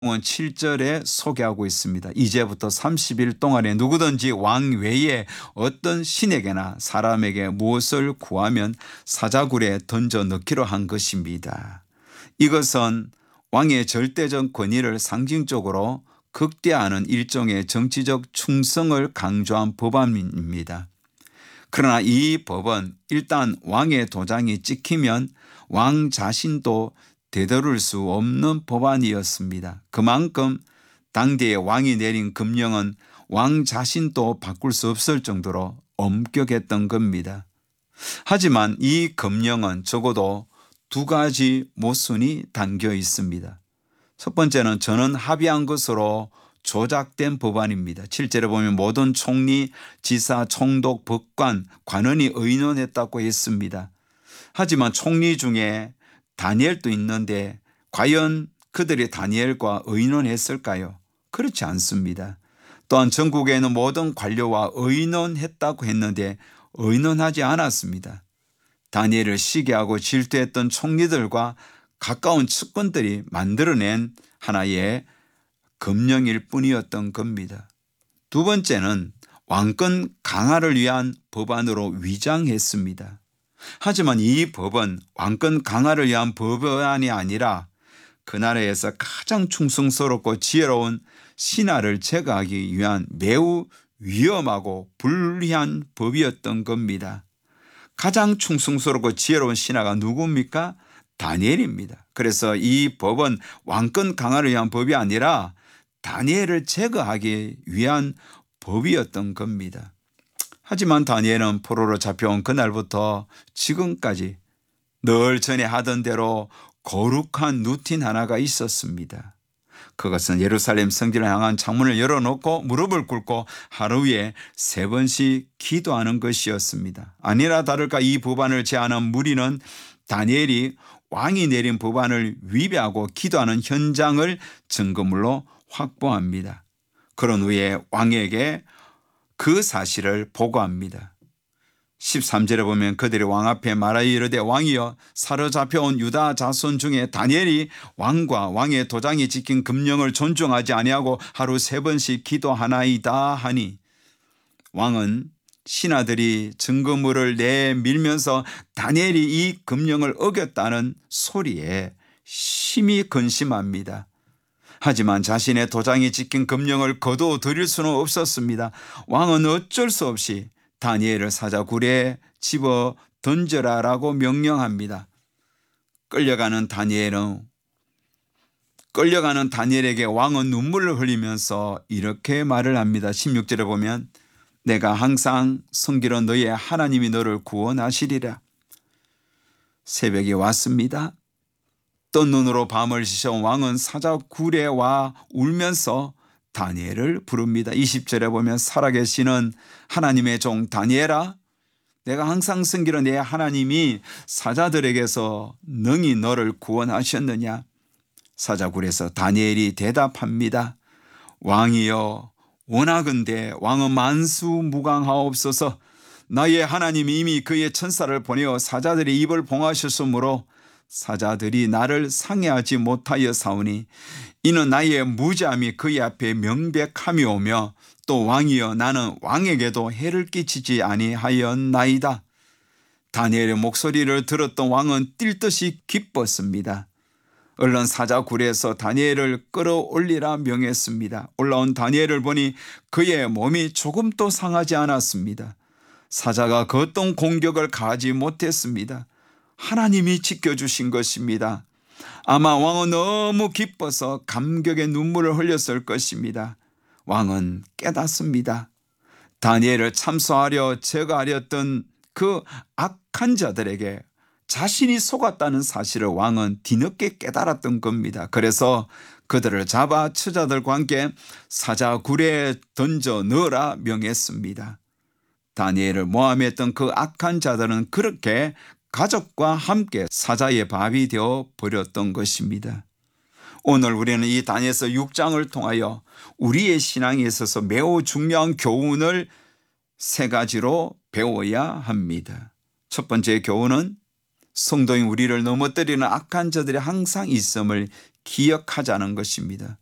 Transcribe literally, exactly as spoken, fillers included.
칠 절에 소개하고 있습니다. 이제부터 삼십 일 동안에 누구든지 왕 외에 어떤 신에게나 사람에게 무엇을 구하면 사자굴에 던져 넣기로 한 것입니다. 이것은 왕의 절대적 권위를 상징적으로 극대화하는 일종의 정치적 충성을 강조한 법안입니다. 그러나 이 법은 일단 왕의 도장이 찍히면 왕 자신도 되돌릴 수 없는 법안이었습니다. 그만큼 당대의 왕이 내린 금령은 왕 자신도 바꿀 수 없을 정도로 엄격했던 겁니다. 하지만 이 금령은 적어도 두 가지 모순이 담겨 있습니다. 첫 번째는 저는 합의한 것으로 조작된 법안입니다. 칠 절에 보면 모든 총리, 지사, 총독, 법관, 관원이 의논했다고 했습니다. 하지만 총리 중에 다니엘도 있는데 과연 그들이 다니엘과 의논했을까요? 그렇지 않습니다. 또한 전국에 있는 모든 관료와 의논했다고 했는데 의논하지 않았습니다. 다니엘을 시기하고 질투했던 총리들과 가까운 측근들이 만들어낸 하나의 금령일 뿐이었던 겁니다. 두 번째는 왕권 강화를 위한 법안으로 위장했습니다. 하지만 이 법은 왕권 강화를 위한 법안이 아니라 그 나라에서 가장 충성스럽고 지혜로운 신하를 제거하기 위한 매우 위험하고 불리한 법이었던 겁니다. 가장 충성스럽고 지혜로운 신하가 누굽니까? 다니엘입니다. 그래서 이 법은 왕권 강화를 위한 법이 아니라 다니엘을 제거하기 위한 법이었던 겁니다. 하지만 다니엘은 포로로 잡혀온 그날부터 지금까지 늘 전에 하던 대로 거룩한 루틴 하나가 있었습니다. 그것은 예루살렘 성전을 향한 창문을 열어놓고 무릎을 꿇고 하루에 세 번씩 기도하는 것이었습니다. 아니나 다를까 이 법안을 제안한 무리는 다니엘이 왕이 내린 법안을 위배하고 기도하는 현장을 증거물로 확보합니다. 그런 후에 왕에게 그 사실을 보고합니다. 십삼 절에 보면 그들이 왕 앞에 말하여 이르되 왕이여 사로잡혀온 유다 자손 중에 다니엘이 왕과 왕의 도장이 찍힌 금령을 존중하지 아니하고 하루 세 번씩 기도하나이다 하니 왕은 신하들이 증거물을 내밀면서 다니엘이 이 금령을 어겼다는 소리에 심히 근심합니다. 하지만 자신의 도장이 찍힌 금령을 거둬들일 수는 없었습니다. 왕은 어쩔 수 없이 다니엘을 사자굴에 집어 던져라라고 명령합니다. 끌려가는 다니엘은 끌려가는 다니엘에게 왕은 눈물을 흘리면서 이렇게 말을 합니다. 십육 절에 보면 내가 항상 섬기러 너의 하나님이 너를 구원하시리라. 새벽이 왔습니다. 뜬 눈으로 밤을 지새운 왕은 사자굴에 와 울면서 다니엘을 부릅니다. 이십 절에 보면 살아계시는 하나님의 종 다니엘아 내가 항상 섬기러 내 하나님이 사자들에게서 능히 너를 구원하셨느냐. 사자굴에서 다니엘이 대답합니다. 왕이여 원하건대 왕은 만수무강하옵소서. 나의 하나님이 이미 그의 천사를 보내어 사자들의 입을 봉하셨으므로 사자들이 나를 상해하지 못하여 사오니 이는 나의 무죄함이 그의 앞에 명백함이오며 또 왕이여 나는 왕에게도 해를 끼치지 아니하였나이다. 다니엘의 목소리를 들었던 왕은 뛸 듯이 기뻤습니다. 얼른 사자굴에서 다니엘을 끌어올리라 명했습니다. 올라온 다니엘을 보니 그의 몸이 조금도 상하지 않았습니다. 사자가 그 어떤 공격을 가하지 못했습니다. 하나님이 지켜주신 것입니다. 아마 왕은 너무 기뻐서 감격의 눈물을 흘렸을 것입니다. 왕은 깨닫습니다. 다니엘을 참소하려 제거하려던 그 악한 자들에게 자신이 속았다는 사실을 왕은 뒤늦게 깨달았던 겁니다. 그래서 그들을 잡아 처자들과 함께 사자굴에 던져 넣으라 명했습니다. 다니엘을 모함했던 그 악한 자들은 그렇게 가족과 함께 사자의 밥이 되어 버렸던 것입니다. 오늘 우리는 이 다니엘서 육 장을 통하여 우리의 신앙에 있어서 매우 중요한 교훈을 세 가지로 배워야 합니다. 첫 번째 교훈은 성도인 우리를 넘어뜨리는 악한 자들이 항상 있음을 기억하자는 것입니다.